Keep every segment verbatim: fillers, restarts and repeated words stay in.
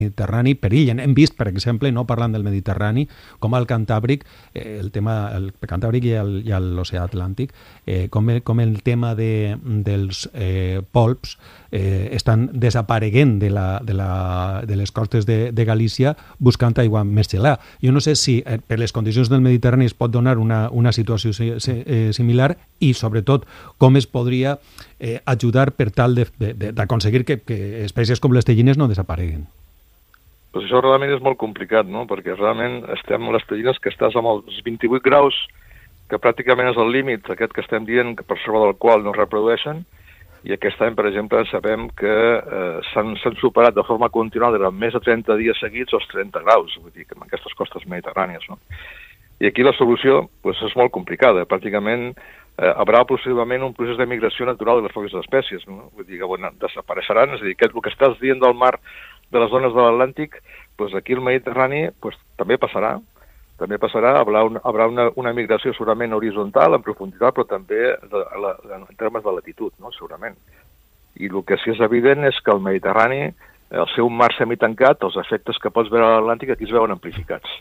Mediterrani perillen. Hem vist, per exemple, no parlant del Mediterrani, com al Cantàbric, eh, el tema, el Cantàbric i, el, i l'oceà Atlàntic, eh, com, el, com el tema de, dels eh, polps eh, estan desapareguent de, la, de, la, de les costes de, de Galícia buscant aigua més gelada. Jo no sé si eh, per les condicions del Mediterrani es pot donar una, una situació si, si, eh, similar i, sobretot, com es podria eh, ajudar per tal d'aconseguir que, que espècies com les tellines no desapareguin. Pues això realment és molt complicat, no? Perquè realment estem a les tellines que estàs amb els vint-i-vuit graus, que pràcticament és el límit, aquest que estem dient, que per sobre del qual no es reprodueixen, i aquest any, per exemple, sabem que eh, s'han superat de forma continuada durant més de trenta dies seguits els trenta graus, vull dir, que en aquestes costes mediterrànies, no? I aquí la solució pues, és molt complicada. Pràcticament eh, haurà possiblement un procés de migració natural de les pròpies espècies, no? Vull dir que bueno, desapareixeran, és a dir, que el que estàs dient del mar de les zones de l'Atlàntic, doncs aquí el Mediterrani doncs, també passarà, també passarà, haurà, un, haurà una, una migració segurament horitzontal, en profunditat, però també de, de, en termes de latitud, no? Segurament. I el que sí és evident és que el Mediterrani, el seu mar semitancat, els efectes que pots veure a l'Atlàntic aquí es veuen amplificats.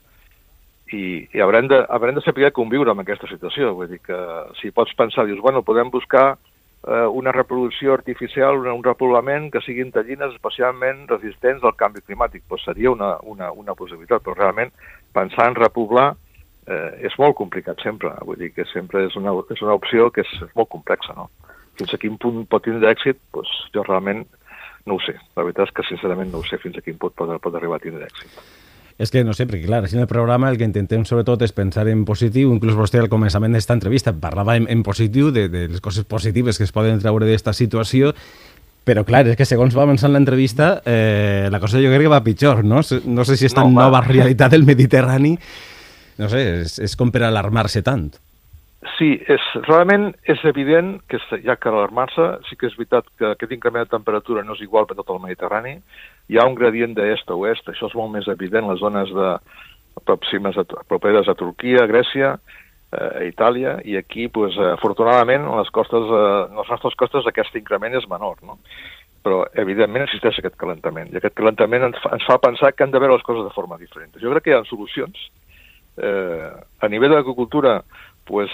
I, i haurem, de, haurem de saber conviure amb aquesta situació. Vull dir que si pots pensar, dius, bueno, podem buscar una reproducció artificial, un repoblament que siguin tellines especialment resistents al canvi climàtic. Pues seria una, una, una possibilitat, però realment pensar en repoblar eh, és molt complicat sempre. Vull dir que sempre és una, és una opció que és molt complexa, no? Fins a quin punt pot tindre èxit, pues, jo realment no ho sé. La veritat és que sincerament no ho sé fins a quin punt pot, pot arribar a tindre èxit. És que, no sé, perquè clar, així en el programa el que intentem sobretot és pensar en positiu, inclús vostè al començament d'esta entrevista parlava en, en positiu de, de les coses positives que es poden treure d'esta situació, però clar, és que segons va avançant l'entrevista eh, la cosa jo crec que va pitjor, no? No sé si esta no, nova va. realitat del Mediterrani, no sé, és, és com per alarmar-se tant. Sí, és, realment és evident que hi ha que alarmar-se. Sí que és veritat que aquest increment de temperatura no és igual per tot el Mediterrani. Hi ha un gradient d'est a oest, això és molt més evident en les zones de pròximes a, properes a Turquia, a Grècia, eh, a Itàlia, i aquí, pues, afortunadament, a les costes, eh, a les nostres costes aquest increment és menor, no? Però, evidentment, existeix aquest calentament, i aquest calentament ens fa, ens fa pensar que han de veure les coses de forma diferent. Jo crec que hi ha solucions. Eh, a nivell de l'agricultura, pues,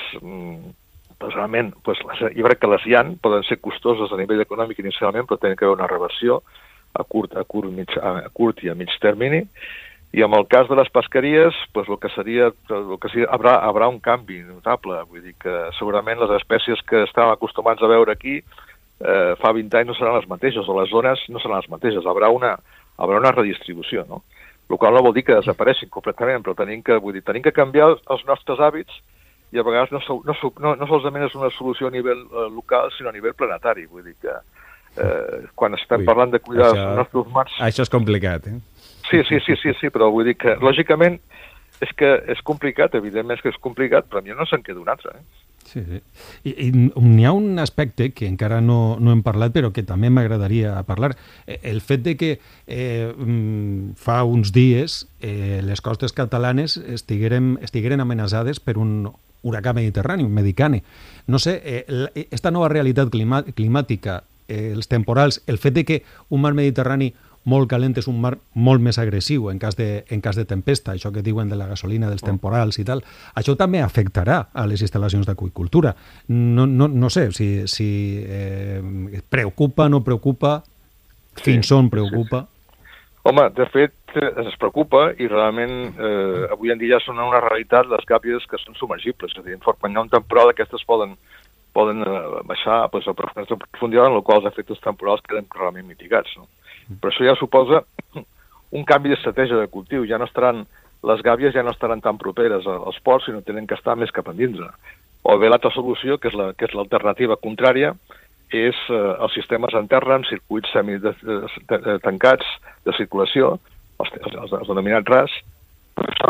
pues realment, pues, jo crec que les hi ha, poden ser costoses a nivell econòmic inicialment, però tenen que haver una reversió a curt, a curt, mig, a curt i a mig termini. I en el cas de les pesqueries, pues, el que seria, el que seria haurà, haurà un canvi notable. Vull dir que segurament les espècies que estàvem acostumats a veure aquí eh, fa vint anys no seran les mateixes, o les zones no seran les mateixes. Haurà una, haurà una redistribució, no? El qual no vol dir que desapareixin completament, però tenim que, vull dir, tenim que canviar els nostres hàbits, i a vegades no, no, no, no solament és una solució a nivell eh, local, sinó a nivell planetari. Vull dir que eh, quan estem Ui, parlant de cuidar això, els nostres mars... Això és complicat, eh? Sí, sí, sí, sí, sí, però vull dir que, lògicament, és que és complicat, evidentment que és complicat, però a mi no se'n queda un altre, eh? Sí, sí. I, i n'hi ha un aspecte que encara no, no hem parlat, però que també m'agradaria parlar. El fet de que eh, fa uns dies eh, les costes catalanes estigueren, estigueren amenaçades per un huracà mediterrani, un medicane. No sé, eh, esta nova realitat climàtica, eh, els temporals, el fet de que un mar mediterrani molt calent és un mar molt més agressiu en cas de, en cas de tempesta, això que diuen de la gasolina, dels temporals i tal, això també afectarà a les instal·lacions d'aqüicultura. No, no, no sé si, si eh, preocupa, no preocupa, fins on preocupa. Sí, sí. Home, de fet, es preocupa i realment eh, avui en dia són una realitat les gàbies que són submergibles. És a dir, quan hi ha un temporal, aquestes poden, poden eh, baixar pues, a profunditat, en la qual els efectes temporals queden realment mitigats, no? Però això ja suposa un canvi d'estratègia de cultiu. Ja no estaran, les gàbies ja no estaran tan properes als ports, sinó tenen que estar més cap endins. O bé l'altra solució, que és la, que és l'alternativa contrària, és eh, els sistemes en terra amb circuits semi-tancats de circulació, els, els, els denominats R A S, això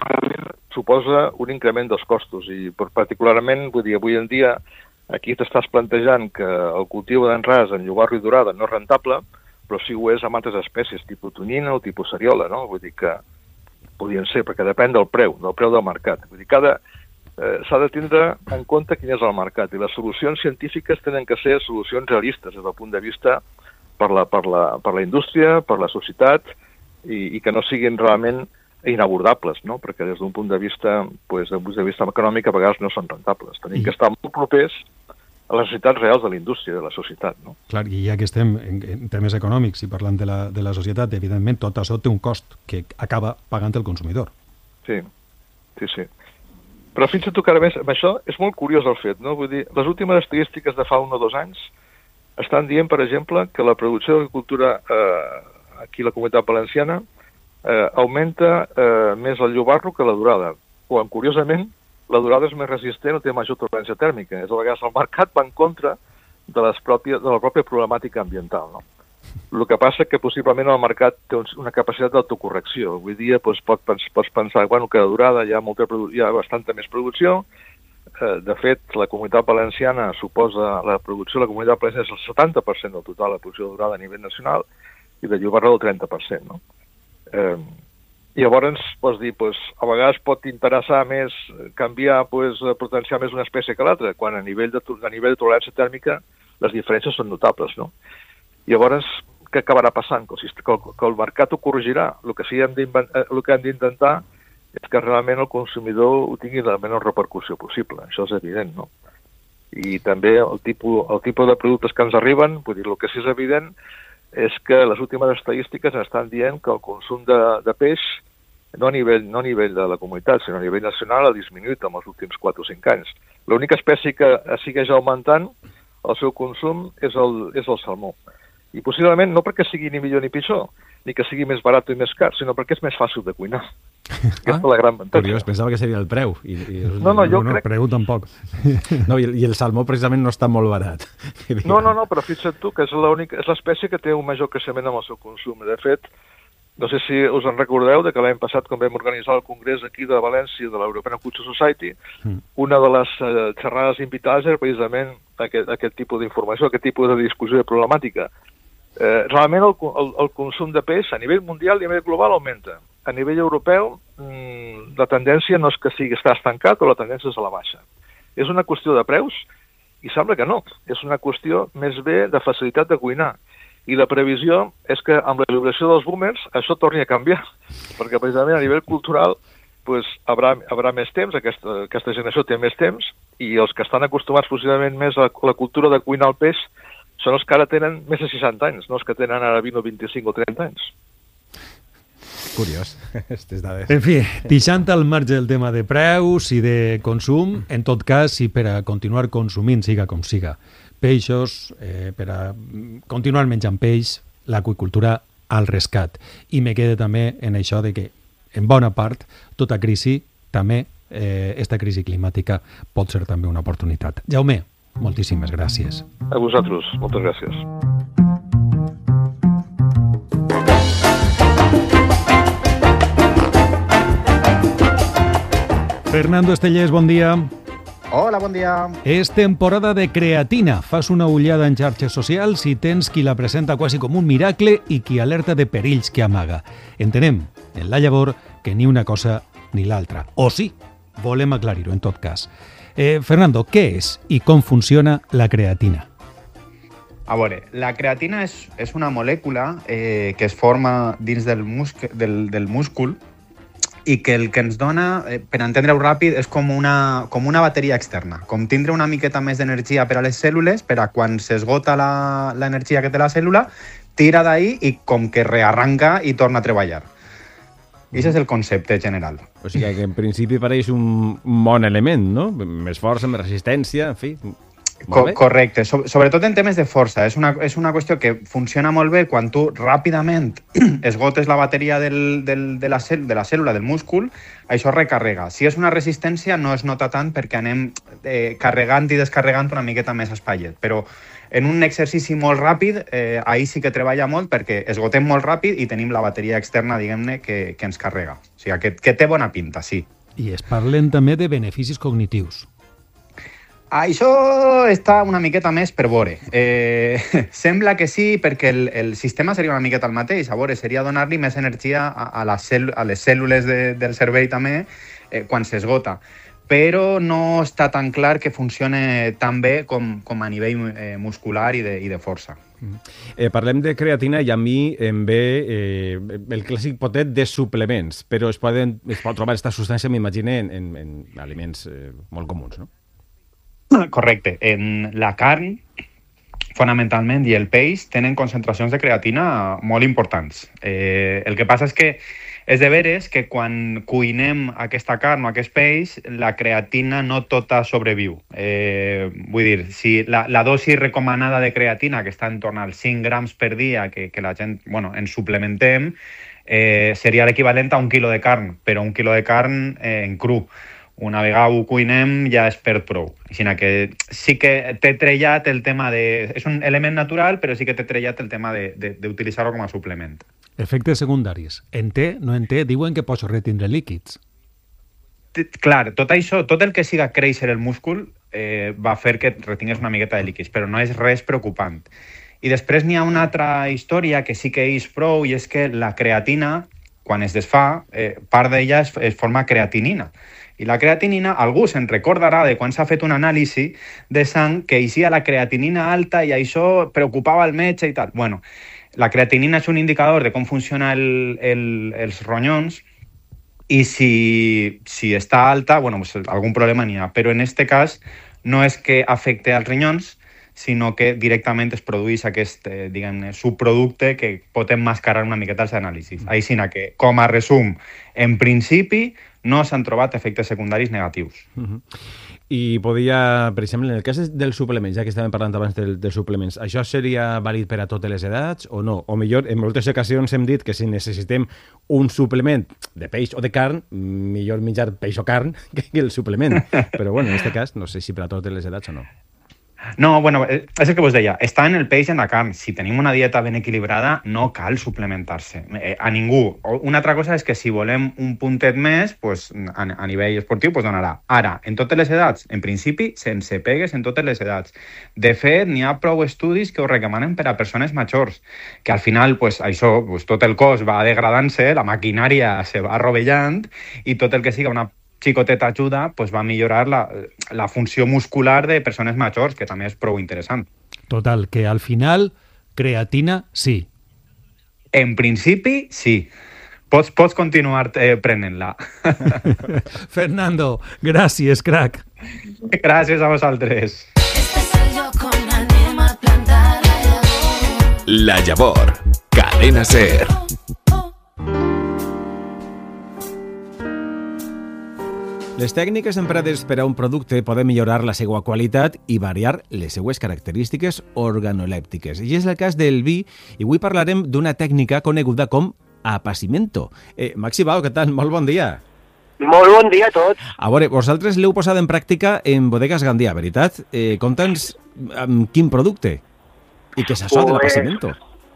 suposa un increment dels costos. I particularment, vull dir, avui en dia, aquí t'estàs plantejant que el cultiu d'en R A S en llobarro i dorada no és rentable, però sí ho és amb altres espècies, tipus tonyina o tipus seriola, no? Vull dir que podien ser, perquè depèn del preu, del preu del mercat. Vull dir, cada... Eh, s'ha de tindre en compte quin és el mercat, i les solucions científiques tenen que ser solucions realistes des del punt de vista per la, per la, per la indústria, per la societat i, i que no siguin realment inabordables, no? Perquè des d'un punt de vista, pues, d'un punt de vista econòmic a vegades no són rentables. Tenim I... que estar molt propers a les necessitats reals de la indústria, de la societat, no? Clar, i ja que estem en, en temes econòmics i parlant de la, de la societat, evidentment tot això té un cost que acaba pagant el consumidor. Sí, sí, sí. Però fins i tot encara més, amb això és molt curiós el fet, no? Vull dir, les últimes estadístiques de fa un o dos anys estan dient, per exemple, que la producció d'agricultura eh, aquí a la Comunitat Valenciana eh, augmenta eh, més el llobarro que la durada, quan, curiosament, la durada és més resistent o té major tolerància tèrmica. És a vegades el mercat va en contra de, les pròpies, de la pròpia problemàtica ambiental, no? El que passa que possiblement el mercat té una capacitat d'autocorrecció. Avui dia doncs, pot, pots pensar bueno, que de durada hi ha, molta, hi ha bastanta més producció. Eh, de fet, la Comunitat Valenciana suposa, la producció de la Comunitat Valenciana és el setanta per cent del total de producció de durada a nivell nacional i de llobarro del trenta per cent, no? Eh, I llavors, pots dir, pues, a vegades pot interessar més canviar, pues, potenciar més una espècie que l'altra, quan a nivell, de, a nivell de tolerància tèrmica les diferències són notables, no? I llavors, què acabarà passant? Que el, que el, que el mercat ho corregirà. El que sí hem el que hem d'intentar és que realment el consumidor ho tingui la menor repercussió possible. Això és evident, no? I també el tipus, el tipus de productes que ens arriben, vull dir, el que sí és evident és que les últimes estadístiques estan dient que el consum de, de peix, no a, nivell, no a nivell de la comunitat, sinó a nivell nacional, ha disminuït en els últims quatre o cinc anys. L'única espècie que segueix augmentant el seu consum és el, és el salmó. I possiblement no perquè sigui ni millor ni pitjor, ni que sigui més barat i més car, sinó perquè és més fàcil de cuinar. Aquesta és la gran avantatge. Curiós, pensava que seria el preu. I, i... No, no, jo no, crec... No, preu tampoc. No, i el, i el salmó precisament no està molt barat. No, no, no, però fixa't tu que és l'única, és l'espècie que té un major creixement amb el seu consum. De fet, no sé si us en recordeu de que l'any passat, quan vam organitzar el congrés aquí de València de l'European Culture Society, mm. una de les uh, xerrades invitades era precisament aquest, aquest tipus d'informació, aquest tipus de discussió de problemàtica. Eh, realment el, el, el consum de peix a nivell mundial i a nivell global augmenta. A nivell europeu mmm, la tendència no és que sigui està estancat o la tendència és a la baixa. És una qüestió de preus i sembla que no. És una qüestió més bé de facilitat de cuinar. I la previsió és que amb la jubilació dels boomers això torni a canviar, perquè precisament a nivell cultural pues, haurà, haurà més temps, aquesta, aquesta generació té més temps i els que estan acostumats possiblement més a la cultura de cuinar el peix són els que ara tenen més de seixanta anys, no els que tenen ara vint o vint-i-cinc o trenta anys. Curiós, aquestes dades. En fi, deixant al marge el tema de preus i de consum, en tot cas, si per a continuar consumint, siga com siga, peixos, eh, per a continuar menjant peix, l'aqüicultura al rescat. I me queda també en això de que, en bona part, tota crisi, també, eh, esta crisi climàtica, pot ser també una oportunitat. Jaume, moltíssimes gràcies. A vosaltres, moltes gràcies. Fernando Estellés, bon dia. Hola, bon dia. És temporada de creatina. Fas una ullada en xarxes socials i tens qui la presenta quasi com un miracle i qui alerta de perills que amaga. Entenem, en la llavor, que ni una cosa ni l'altra. O sí, volem aclarir-ho en tot cas. Eh, Fernando, què és i com funciona la creatina? A veure, la creatina és, és una molècula eh, que es forma dins del, musc del, del múscul i que el que ens dona, eh, per entendre-ho ràpid, és com una, com una bateria externa, com tindre una miqueta més d'energia per a les cèl·lules, per a quan s'esgota l'energia que té la cèl·lula, tira d'ahí i com que rearranca i torna a treballar. I aquest és el concepte general. O sigui que en principi pareix un bon element, no? Més força, més resistència, en fi... Co correcte, so sobretot en temes de força. És una, és una qüestió que funciona molt bé quan tu ràpidament esgotes la bateria del, del, de, la de la cèl·lula, del múscul, això recarrega. Si és una resistència no es nota tant perquè anem eh, carregant i descarregant una miqueta més espaiet, però en un exercici molt ràpid, eh, ahir sí que treballa molt perquè esgotem molt ràpid i tenim la bateria externa, diguem-ne, que, que ens carrega. O sigui, que, que té bona pinta, sí. I es parlen també de beneficis cognitius. Això està una miqueta més per veure. Eh, sembla que sí, perquè el, el sistema seria una miqueta el mateix. A veure, seria donar-li més energia a, a, les, a les cèl·lules de, del cervell també eh, quan s'esgota. Però no està tan clar que funcione tan bé com, com a nivell eh, muscular i de, i de força. Eh, parlem de creatina i a mi em ve eh, el clàssic potet de suplements, però es, poden, es pot trobar aquesta substància, m'imagino, en, en, en aliments eh, molt comuns, no? Correcte. En la carn, fonamentalment, i el peix tenen concentracions de creatina molt importants. Eh, el que passa és que és de veres que quan cuinem aquesta carn o aquest peix, la creatina no tota sobreviu. Eh, vull dir, si la, la dosi recomanada de creatina, que està en torn als cinc grams per dia, que, que la gent, bueno, ens suplementem, eh, seria l'equivalent a un quilo de carn, però un quilo de carn eh, en cru. Una vegada ho cuinem ja és per prou. Així que sí que t'he trellat el tema de... És un element natural, però sí que t'he trellat el tema d'utilitzar-ho com a suplement. Efectes secundaris. En té, no en té, diuen que pots retindre líquids. Clar, tot això, tot el que siga créixer el múscul eh, va fer que retingues una miqueta de líquids, però no és res preocupant. I després n'hi ha una altra història que sí que és prou, i és que la creatina, quan es desfà, eh, part d'ella es, es forma creatinina. I la creatinina, algú se'n recordarà de quan s'ha fet un anàlisi de sang que eixia la creatinina alta i això preocupava el metge i tal. Bueno, la creatinina és un indicador de com funciona el, el, els ronyons, i si, si està alta, bueno, pues algun problema n'hi ha. Però en aquest cas no és que afecte als ronyons, sinó que directament es produeix aquest, eh, diguem-ne, subproducte que pot emmascarar una miqueta els anàlisis. Mm. Així que, com a resum, en principi no s'han trobat efectes secundaris negatius. Mm-hmm. I podia, per exemple, en el cas dels suplements, ja que estàvem parlant abans dels, dels suplements, això seria vàlid per a totes les edats o no? O millor, en moltes ocasions hem dit que si necessitem un suplement de peix o de carn, millor menjar peix o carn que el suplement. Però bueno, en aquest cas, no sé si per a totes les edats o no. No, bueno, és el que vos deia, està en el peix i en la carn. Si tenim una dieta ben equilibrada, no cal suplementar-se. Eh, a ningú. Una altra cosa és que si volem un puntet més, pues, a, a nivell esportiu, pues, donarà. Ara, en totes les edats, en principi, sense pegues en totes les edats. De fet, n'hi ha prou estudis que ho recomanen per a persones majors, que al final, pues, això, pues, tot el cos va degradant-se, la maquinària se va rovellant, i tot el que siga una xicoteta ajuda, pues va millorar la, la funció muscular de persones majors, que també és prou interessant. Total, que al final, creatina, sí. En principi, sí. Pots, pots continuar eh, prenent-la. Fernando, gràcies, crac. Gràcies a vosaltres. Este és el lloc on anem a plantar la llavor. La Llavor, Cadena SER. Les tècniques emprades per a un producte poden millorar la seva qualitat i variar les seues característiques organolèptiques. I és el cas del vi, i avui parlarem d'una tècnica coneguda com apacimento. Eh, Maxi Bau, què tal? Molt bon dia. Molt bon dia a tots. A veure, vosaltres l'heu posat en pràctica en Bodegas Gandia, veritat? Eh, Conta'ns amb quin producte i què és això de l'apacimento.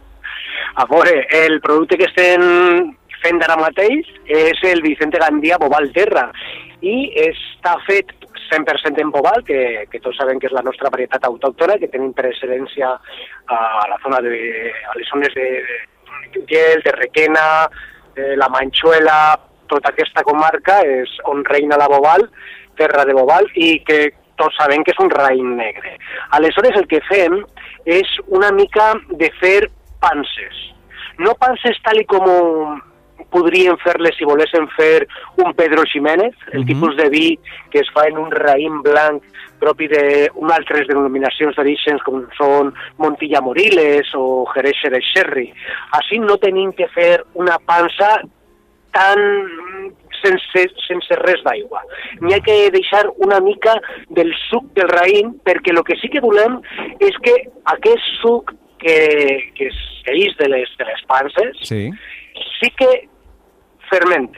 A veure, el producte que estem fent ara mateix és el Vicente Gandia Boval Terra, i està fet cent per cent en Boval, que, que tots sabem que és la nostra varietat autòctona, que tenim per excel·lència a la zona de, a les zones de, de Utiel, de Requena, de la Manxuela, tota aquesta comarca és on reina la Boval, terra de Boval, i que tots sabem que és un raïm negre. Aleshores el que fem és una mica de fer panses. No panses tal i com podrien fer-les si volessin fer un Pedro Ximénez, el uh-huh. tipus de vi que es fa en un raïm blanc propi d'unes altres denominacions d'orígens com són Montilla Moriles o Jerez de Sherry. Així no tenim que fer una pansa tan sense, sense res d'aigua. N'hi ha que deixar una mica del suc del raïm, perquè el que sí que volem és que aquest suc que, que eseix de les, de les panses sí. sí que fermente.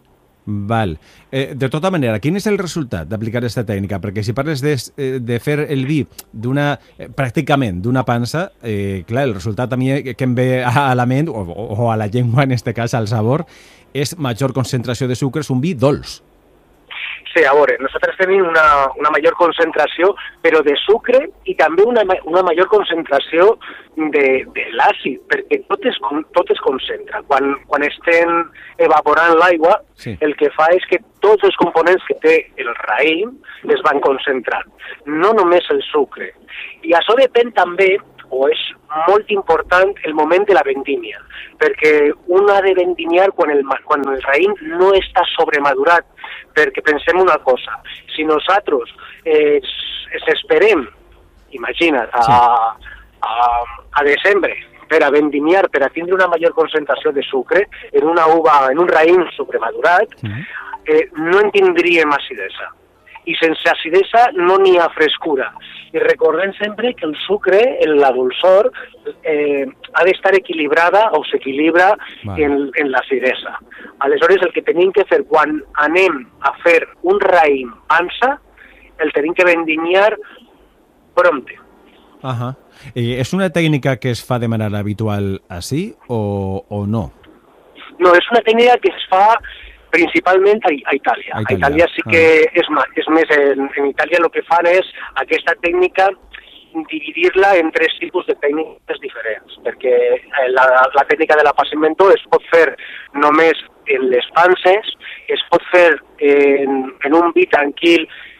Val. Eh, de tota manera, quin és el resultat d'aplicar aquesta tècnica? Perquè si parles de, de fer el vi d'una, eh, pràcticament d'una pansa, eh, clar, el resultat a mi que em ve a la ment, o, o a la llengua en este cas, al sabor, és major concentració de sucre, és un vi dolç. Sí, a veure, nosaltres tenim una, una major concentració, però de sucre, i també una, una major concentració de, de l'àcid, perquè tot es, tot es concentra. Quan, quan estem evaporant l'aigua, sí. el que fa és que tots els components que té el raïm es van concentrant, no només el sucre. I això depèn també o és molt important el moment de la vendímia, perquè un ha de vendimiar quan el, quan el raïm no està sobremadurat, perquè pensem una cosa, si nosaltres eh, esperem, imagina't, a, a, a desembre, per a vendimiar, per a tindre una major concentració de sucre en una uva, en un raïm sobremadurat, eh, no en tindríem acidesa. I sense acidesa no n'hi ha frescura. I recordem sempre que el sucre, la dolçor, eh, ha d'estar equilibrada o s'equilibra vale. en, en l'acidesa. Aleshores, el que tenim que fer quan anem a fer un raïm pansa, el tenim que vendimiar prompte. Ajá. Eh, ¿Es una técnica que es fa de manera habitual así o, o no? No, és una tècnica que es fa principalment a, a Itàlia. A Itàlia, a Itàlia sí que ah. és, és més, en, en Itàlia el que fan és aquesta tècnica dividir-la en tres tipus de tècniques diferents, perquè la, la tècnica de l'apacimento es pot fer només en les panses, es pot fer en, en un vi tranquil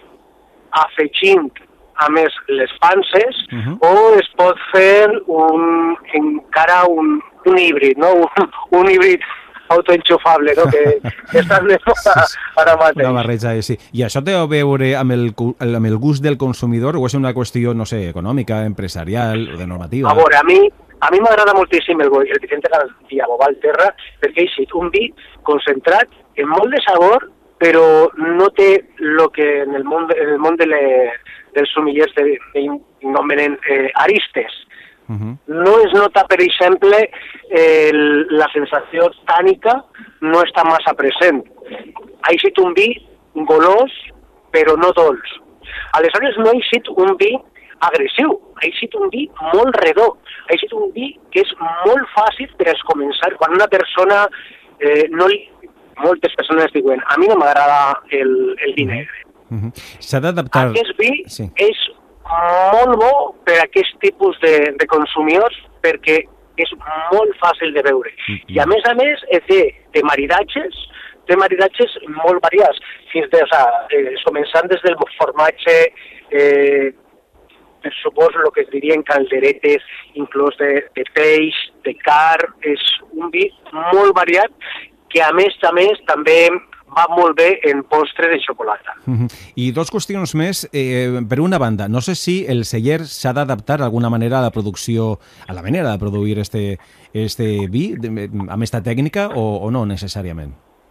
afegint a més les panses, uh-huh. o es pot fer un, encara un, un híbrid, no? un, un híbrid autoenxufable, no? que, que està de moda ara mateix. Una barreja, sí. I això té a veure amb el, amb el gust del consumidor o és una qüestió, no sé, econòmica, empresarial o de normativa? A veure, a mi a mi m'agrada moltíssim el, el Vicente García Boval Terra perquè ha sigut un vi concentrat en molt de sabor, però no té el que en el món, en el món de les dels sumillers de, de, nomenen eh, aristes. Uh-huh. No es nota, per exemple, eh, la sensació tànica no està massa present. Ha sigut un vi golós, però no dolç. Aleshores no ha sigut un vi agressiu, ha sigut un vi molt redó, ha sigut un vi que és molt fàcil per a començar. Quan una persona, eh, no li, moltes persones diuen, a mi no m'agrada el, el vi negre. Uh-huh. S'ha d'adaptar... Aquest vi sí. és molt bo per a aquest tipus de, de consumidors perquè és molt fàcil de beure. Uh-huh. I a més a més té, té maridatges, té maridatges molt variats, fins de, o sigui, eh, començant des del formatge, eh, per suposo el que es dirien calderetes, inclús de, de peix, de carn, és un vi molt variat que a més a més també va molt bé en postre de xocolata. Uh-huh. I dos qüestions més. Eh, per una banda, no sé si el celler s'ha d'adaptar d'alguna manera a la producció, a la manera de produir este, este vi, de, amb aquesta tècnica, o, o no necessàriament?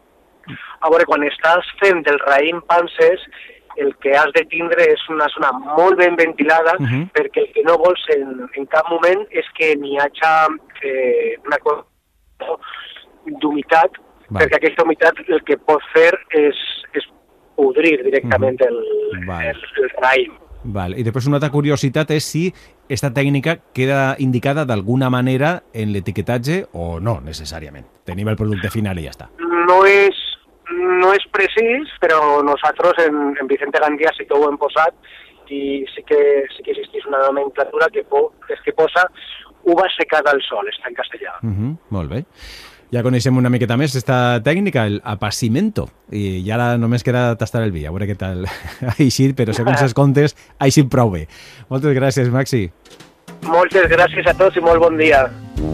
A veure, quan estàs fent del raïm panses, el que has de tindre és una zona molt ben ventilada, uh-huh. perquè el que no vols en, en cap moment és que n'hi hagi eh, una cosa d'humitat, vale. perquè aquesta humitat el que pot fer és, és podrir directament uh-huh. el, vale. el, el raïm. Vale. I després una altra curiositat és si aquesta tècnica queda indicada d'alguna manera en l'etiquetatge o no, necessàriament. Tenim el producte final i ja està. No és, no és precís, però nosaltres en, en Vicente Gandia sí que ho hem posat i sí que, sí que existeix una nomenclatura que, po, que posa uva secada al sol, està en castellà. Uh-huh. Molt bé. Ja coneixem una miqueta més aquesta tècnica, el apacimento, i ara només queda tastar el vi, a veure què tal ha eixit, però segons els comptes ha eixit prou bé. Moltes gràcies, Maxi. Moltes gràcies a tots i molt bon dia.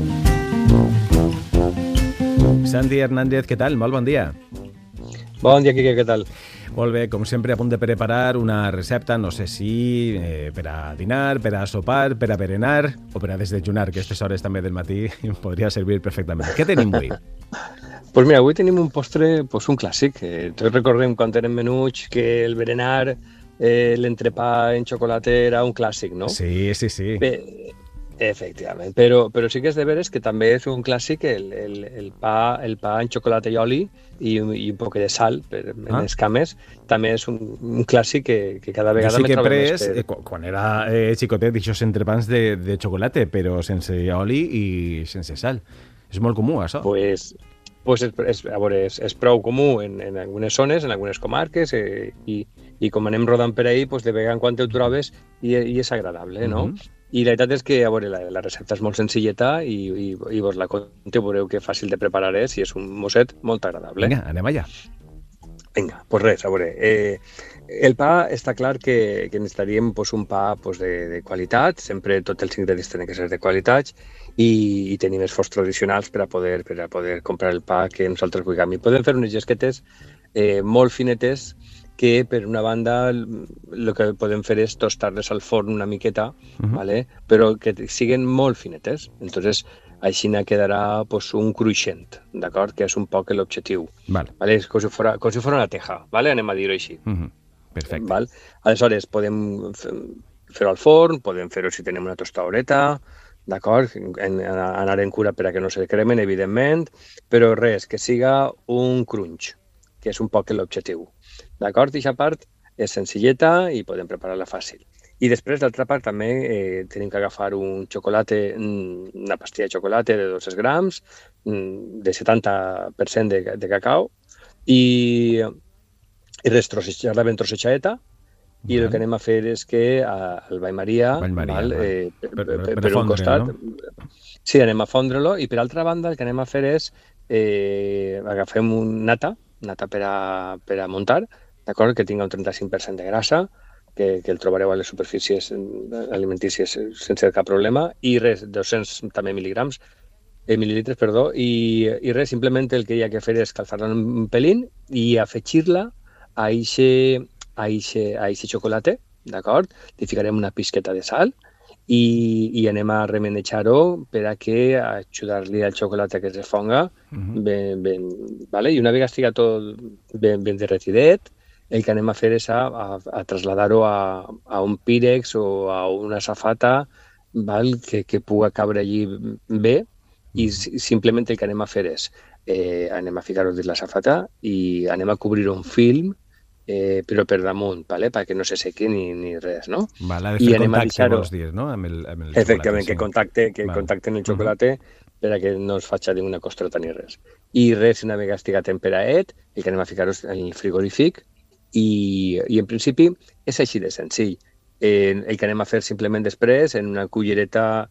Santi Hernández, què tal? Molt bon dia. Bon dia, Quique, què tal? Molt bé, com sempre, a punt de preparar una recepta, no sé si eh, per a dinar, per a sopar, per a berenar o per a desdejunar, que a aquestes hores també del matí podria servir perfectament. Què tenim avui? Pues mira, avui tenim un postre, pues un clàssic. Eh, tots recordem quan érem menuts que el berenar, eh, l'entrepà en xocolata era un clàssic, no? Sí, sí, sí. Bé, efectivament, però, però sí que és de veres que també és un clàssic el, el, el, pa, el pa en xocolata i oli i, i un poc de sal per, en ah. les cames, també és un, un clàssic que, que cada vegada sí me trobo pres, més per... eh, quan era eh, xicotet, d'aixòs entrepans de, de xocolata, però sense oli i sense sal. És molt comú, això? Pues, pues és, és, a veure, és, és prou comú en, en algunes zones, en algunes comarques, eh, i, i com anem rodant per ahí, pues de vegada en quan te ho trobes i, i és agradable, no? Uh-huh. I la veritat és que, a veure, la, la recepta és molt senzilleta i, i, i vos la conteu, veureu que fàcil de preparar és i és un mosset molt agradable. Vinga, anem allà. Vinga, doncs res, a veure, eh, el pa està clar que, que necessitaríem pues, un pa pues, de, de qualitat, sempre tots els ingredients tenen que ser de qualitat i, i tenim esforços tradicionals per a, poder, per a poder comprar el pa que nosaltres vulguem. I podem fer unes llesquetes eh, molt finetes que per una banda el que podem fer és tostar-les al forn una miqueta, uh-huh. ¿vale? Però que siguin molt finetes. Entonces, així quedarà pues, un cruixent, d'acord? Que és un poc l'objectiu. Vale. ¿Vale? És com si fora, com si fora una teja, ¿vale? Anem a dir-ho així. Uh-huh. Perfecte. ¿Vale? Aleshores, podem fer-ho al forn, podem fer-ho si tenim una tostadoreta, d'acord? En, anar en cura per a que no se cremen, evidentment, però res, que siga un crunch, que és un poc l'objectiu. D'acord? I aquesta part és senzilleta i podem preparar-la fàcil. I després, d'altra part, també eh, tenim que agafar un xocolate, una pastilla de xocolate de dos grams, de setanta per cent de, de cacau, i, i res, trossejar-la ben trossejadeta, i el que anem a fer és que el bany Maria, bany Maria val, val. Eh, per, per, per, per, per un fondre, costat, no? Sí, anem a fondre-lo, i per altra banda el que anem a fer és eh, agafem un nata, nata per a, per a muntar, d'acord, que tinga un trenta-cinc per cent de grassa, que, que el trobareu a les superfícies alimentícies sense cap problema, i res, dos-cents també mil·ligrams, eh, mil·lilitres, perdó, i, i res, simplement el que hi ha que fer és calfar-la un pelín i afegir-la a eixe, a eixe, a eixe xocolate, d'acord? Li ficarem una pisqueta de sal i, i anem a remenejar-ho per a que ajudar-li al xocolate que es fonga, uh-huh. ben, ben, vale? I una vegada estiga tot ben, ben derretidet, el que anem a fer és a, a, a traslladar-ho a, a un pírex o a una safata, val? Que, que pugui cabre allí bé, i simplement el que anem a fer és eh, anem a ficar-ho dins la safata i anem a cobrir un film, eh, però per damunt, vale? Perquè no se sequi ni, ni res, no? Val, ha de fer contacte, vols dir, no? Amb el, amb el Efectivament, xocolate, que sí. contacte, que Val. contacte en el xocolate uh-huh. per a que no es faci ninguna costreta ni res. I res, una vegada estiga temperaet, el que anem a ficar-ho en el frigorífic, I, i en principi és així de senzill. Eh, el que anem a fer simplement després, en una cullereta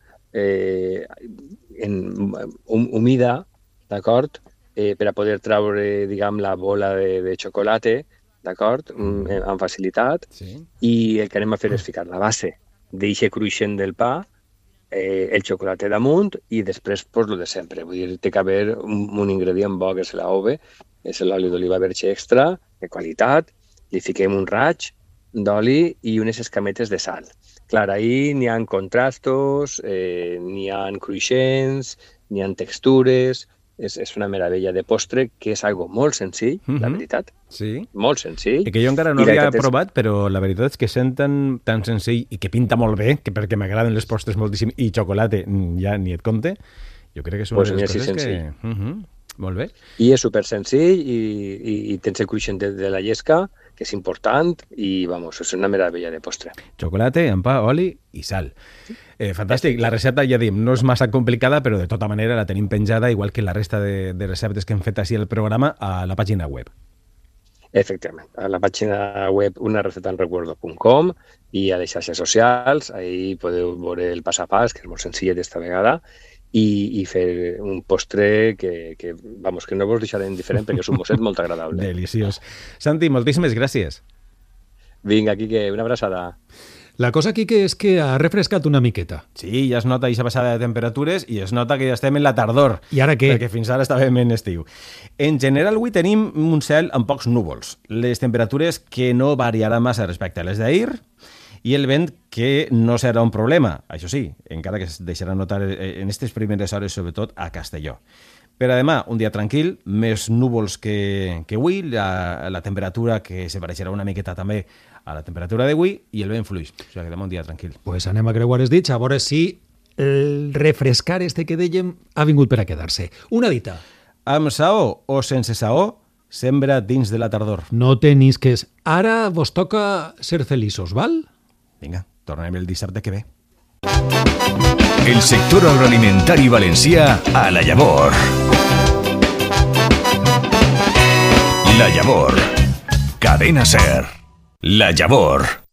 eh, en, um, humida, d'acord? Eh, per a poder traure, diguem, la bola de, de xocolate, d'acord? Mm, amb facilitat. Sí. I el que anem a fer és ficar la base d'eixe cruixent del pa, eh, el xocolate damunt i després pues, lo de sempre. Vull dir, té que haver un, un ingredient bo, que és l'ove, és l'oli d'oliva verge extra, de qualitat, li fiquem un raig d'oli i unes escametes de sal. Clar, ahí n'hi ha contrastos, eh, n'hi ha cruixents, n'hi ha textures, és, és una meravella de postre que és algo molt senzill, mm-hmm. la veritat. Sí. Molt senzill. I que jo encara no havia provat, és... però la veritat és que senten tan senzill i que pinta molt bé, que perquè m'agraden les postres moltíssim, i xocolate ja ni et compte, jo crec que és una pues de les coses sí, que... Uh-huh. Molt bé. I és super senzill i, i, i tens el cruixent de, de la llesca, que és important, i vamos, és una meravella de postre. Xocolate, amb pa, oli i sal. Eh, fantàstic. La recepta, ja dim, no és massa complicada, però de tota manera la tenim penjada, igual que la resta de, de receptes que hem fet així al programa, a la pàgina web. Efectivament, a la pàgina web una receta en recuerdo punt com i a les xarxes socials, ahí podeu veure el pas a pas, que és molt senzillet esta vegada, i, i fer un postre que, que, vamos, que no vos deixaré indiferent perquè és un mosset molt agradable. Deliciós. Santi, moltíssimes gràcies. Vinga, Quique, una abraçada. La cosa, Quique, és que ha refrescat una miqueta. Sí, ja es nota aquesta passada de temperatures i es nota que ja estem en la tardor. I ara què? Perquè fins ara estàvem en estiu. En general, avui tenim un cel amb pocs núvols. Les temperatures que no variaran massa respecte a les d'ahir, i el vent que no serà un problema, això sí, encara que es deixarà notar en aquestes primeres hores, sobretot a Castelló. Per a demà, un dia tranquil, més núvols que, que avui, la, la temperatura que se pareixerà una miqueta també a la temperatura d'avui, i el vent fluix. O sigui que demà un dia tranquil. Pues anem a creuar els dits, a veure si el refrescar este que dèiem ha vingut per a quedar-se. Una dita. Amb saó o sense saó, sembra dins de la tardor. No tenisques. Ara vos toca ser feliços, val? Vinga, tornem el dissabte que ve. El sector agroalimentari valencià a La Llavor. La Llavor. Cadena Ser. La Llavor.